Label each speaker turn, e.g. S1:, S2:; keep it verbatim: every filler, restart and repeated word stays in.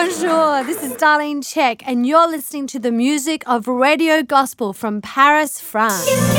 S1: Bonjour, this is Darlene Check, and you're listening to the music of Radio Gospel from Paris, France.